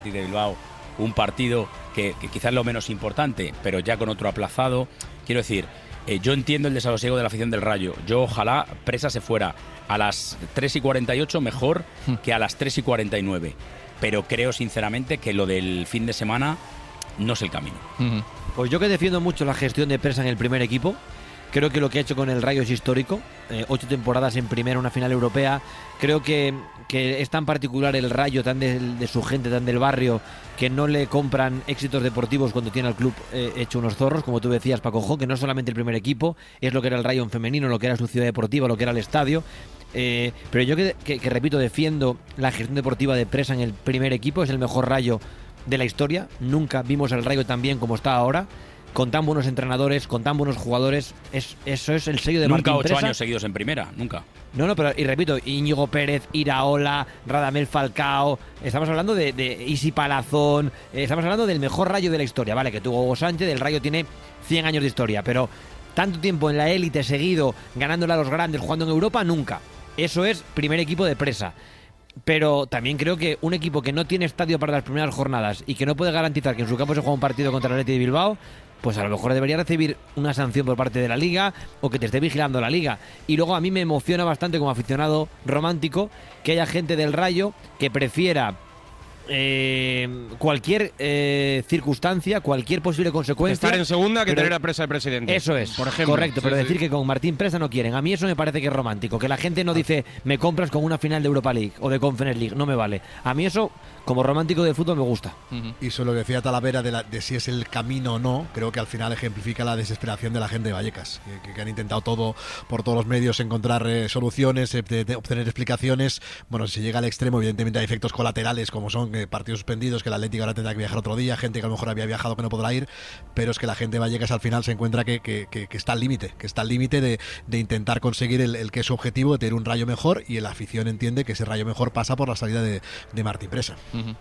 de Bilbao, un partido que quizás es lo menos importante, pero ya con otro aplazado. Quiero decir, yo entiendo el desasosiego de la afición del Rayo. Yo ojalá Presa se fuera a las 3:48 mejor que a las 3:49. Pero creo sinceramente que lo del fin de semana no es el camino. Pues yo que defiendo mucho la gestión de Presa en el primer equipo, creo que lo que ha hecho con el Rayo es histórico. 8 temporadas en primera, una final europea. Creo que es tan particular el Rayo, tan de su gente, tan del barrio, que no le compran éxitos deportivos cuando tiene al club hecho unos zorros, como tú decías, Paco Jo, que no es solamente el primer equipo, es lo que era el Rayo en femenino, lo que era su ciudad deportiva, lo que era el estadio. Pero yo que repito, defiendo la gestión deportiva de Presa en el primer equipo. Es el mejor Rayo de la historia. Nunca vimos al Rayo tan bien como está ahora, con tan buenos entrenadores, con tan buenos jugadores. Eso es el sello de Martín Presa. Nunca 8 años seguidos en primera, nunca. No, pero, y repito, Íñigo Pérez, Iraola, Radamel Falcao, estamos hablando de Isi Palazón, estamos hablando del mejor Rayo de la historia, vale, que tuvo Hugo Sánchez. El Rayo tiene 100 años de historia, pero tanto tiempo en la élite seguido, ganándole a los grandes, jugando en Europa, nunca. Eso es primer equipo de Presa. Pero también creo que un equipo que no tiene estadio para las primeras jornadas y que no puede garantizar que en su campo se juega un partido contra el Athletic de Bilbao, pues a lo mejor debería recibir una sanción por parte de la Liga, o que te esté vigilando la Liga. Y luego a mí me emociona bastante, como aficionado romántico, que haya gente del Rayo que prefiera cualquier circunstancia, cualquier posible consecuencia, estar en segunda que tener a Presa de presidente. Eso es, por ejemplo. Correcto, pero decir que con Martín Presa no quieren. A mí eso me parece que es romántico. Que la gente no dice, me compras con una final de Europa League o de Conference League, no me vale. A mí eso, como romántico del fútbol, me gusta. Y sobre lo que decía Talavera de si es el camino o no, creo que al final ejemplifica la desesperación de la gente de Vallecas, que han intentado todo por todos los medios, encontrar soluciones, obtener explicaciones. Bueno, si se llega al extremo, evidentemente hay efectos colaterales, como son partidos suspendidos, que el Atlético ahora tendrá que viajar otro día, gente que a lo mejor había viajado que no podrá ir, pero es que la gente de Vallecas al final se encuentra que está al límite, de intentar conseguir el que es su objetivo, de tener un Rayo mejor, y la afición entiende que ese Rayo mejor pasa por la salida de Martín Presa.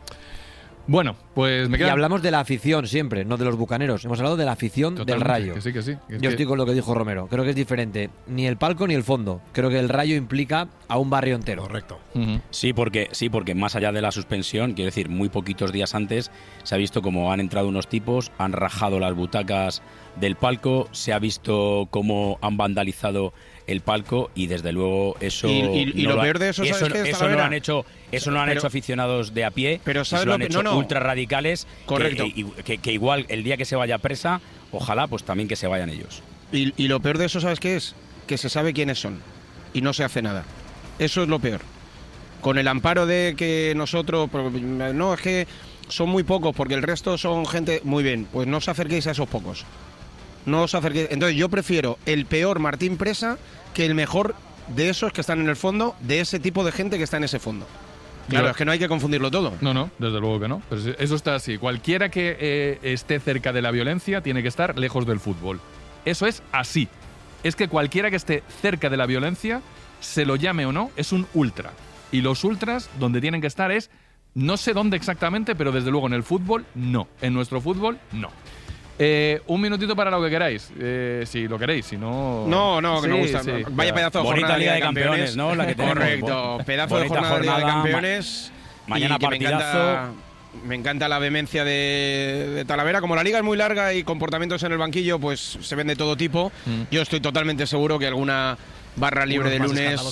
Bueno, pues me queda... Y hablamos de la afición siempre, no de los bucaneros. Hemos hablado de la afición del Rayo. Que sí. Yo estoy con lo que dijo Romero. Creo que es diferente. Ni el palco ni el fondo. Creo que el Rayo implica a un barrio entero. Correcto. Sí, porque más allá de la suspensión, quiero decir, muy poquitos días antes se ha visto cómo han entrado unos tipos, han rajado las butacas del palco, se ha visto cómo han vandalizado el palco, y desde luego eso y no lo peor de eso, ¿sabes qué es, eso no lo han hecho, hecho aficionados de a pie, pero ¿sabes lo han lo que, hecho ultra radicales. Correcto. Que igual el día que se vaya Presa, ojalá pues también que se vayan ellos. Y lo peor de eso, ¿sabes qué es? Que se sabe quiénes son y no se hace nada. Eso es lo peor. Con el amparo de que nosotros, no, es que son muy pocos porque el resto son gente, muy bien, pues no os acerquéis a esos pocos. No os acerquéis. Entonces yo prefiero el peor Martín Presa que el mejor de esos que están en el fondo, de ese tipo de gente que está en ese fondo. Claro, es que no hay que confundirlo todo. No, desde luego que no. Pero eso está así. Cualquiera que esté cerca de la violencia tiene que estar lejos del fútbol. Eso es así. Es que cualquiera que esté cerca de la violencia, se lo llame o no, es un ultra. Y los ultras, donde tienen que estar es, no sé dónde exactamente, pero desde luego en el fútbol, no. En nuestro fútbol, no. Un minutito para lo que queráis, si lo queréis, si no... No, que sí, me gusta. sí. Vaya pedazo de Bonita jornada Liga de Campeones, ¿no? La que tenemos. Correcto, pedazo de jornada de Liga de Campeones. Mañana partidazo. Me encanta la vehemencia de Talavera. Como la Liga es muy larga y comportamientos en el banquillo, pues se ven de todo tipo. Yo estoy totalmente seguro que alguna barra libre de lunes...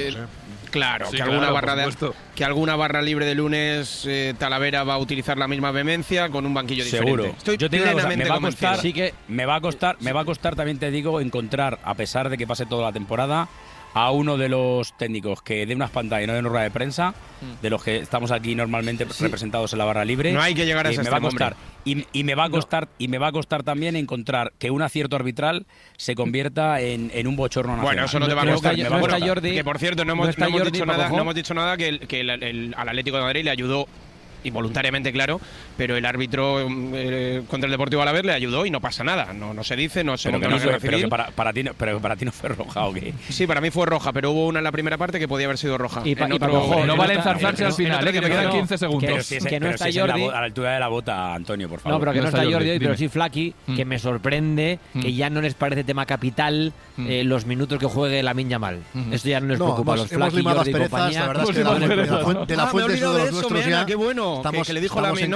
Claro, sí, que alguna barra libre de lunes Talavera va a utilizar la misma vehemencia con un banquillo seguro. diferente. Estoy Yo te digo, plenamente convencido. Me va a costar, también te digo, encontrar, a pesar de que pase toda la temporada, a uno de los técnicos que dé unas pantallas y no de una rueda de prensa, de los que estamos aquí normalmente representados en la barra libre. No hay que llegar a ese extremo, y me va a costar también encontrar que un acierto arbitral se convierta en un bochorno nacional. Bueno, eso no te va a costar. Jordi, que por cierto, no hemos dicho nada que al Atlético de Madrid le ayudó, involuntariamente, claro, pero el árbitro contra el Deportivo Alavés le ayudó y no pasa nada. No se dice, no se montó una guerra civil. Pero para ti no fue roja, ¿o qué? Sí, para mí fue roja, pero hubo una en la primera parte que podía haber sido roja. No vale enzarzarse al final, que me quedan 15 segundos. Que no está Jordi a la altura de la bota, Antonio, por favor. No, pero que no está Jordi hoy, pero sí Flaky, que me sorprende que ya no les parece tema capital los minutos que juegue Lamine Yamal. Esto ya no les preocupa a los Flaky, Jordi y compañía. La verdad es que de la fuente de los nuestros ya... ¡Qué bueno! que le dijo la estamos en